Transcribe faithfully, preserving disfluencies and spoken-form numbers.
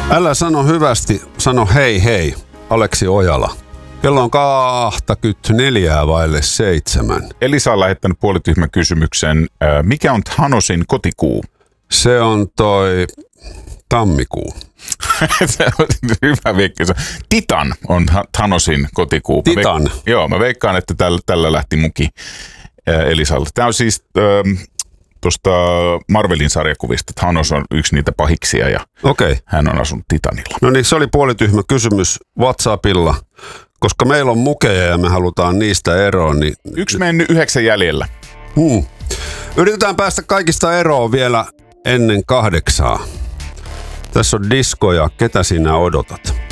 Älä sano hyvästi, sano hei hei, Aleksi Ojala. Kello on kaksikymmentäneljä vaille seitsemän. Elisa on lähettänyt puolityhmän kysymyksen. Mikä on Thanosin kotikuu? Se on toi tammikuu. Se on hyvä viikki. Titan on Thanosin kotikuu. Titan? Mä veik- joo, mä veikkaan, että tällä, tällä lähti muki Elisalle. Tämä on siis ähm, tuosta Marvelin sarjakuvista. Thanos on yksi niitä pahiksia ja okay. Hän on asunut Titanilla. No niin, se oli puolityhmä kysymys WhatsAppilla. Koska meillä on mukeja ja me halutaan niistä eroon, niin... Yksi mennyt, yhdeksän jäljellä. Hmm. Yritetään päästä kaikista eroon vielä ennen kahdeksaa. Tässä on disko ja ketä sinä odotat?